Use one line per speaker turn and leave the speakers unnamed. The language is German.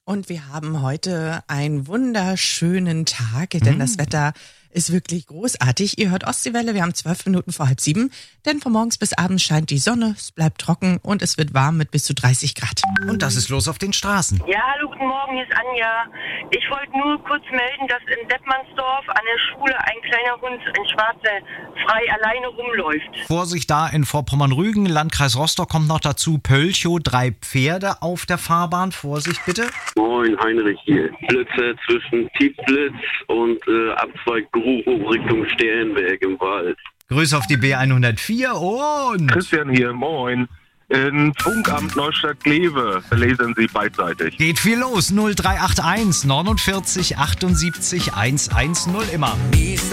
Und wir haben heute einen wunderschönen Tag, denn das Wetter ist wirklich großartig. Ihr hört Ostseewelle, wir haben 12 Minuten vor 6:30, denn von morgens bis abends scheint die Sonne, es bleibt trocken und es wird warm mit bis zu 30 Grad.
Und das ist los auf den Straßen.
Ja, hallo, guten Morgen, hier ist Anja. Ich wollte nur kurz melden, dass in Dettmannsdorf an der Schule ein kleiner Hund, ein Schwarzer, frei alleine rumläuft.
Vorsicht da in Vorpommern-Rügen, Landkreis Rostock kommt noch dazu. Pölchow, 3 Pferde auf der Fahrbahn. Vorsicht bitte.
Moin, Heinrich hier. Blitze zwischen Tietblitz und Abzweig Richtung Sternberg im Wald.
Grüße auf die B104 und...
Christian hier, moin. In Funkamt Neustadt-Glewe lesen Sie beidseitig.
Geht viel los, 0381 49 78 110 immer.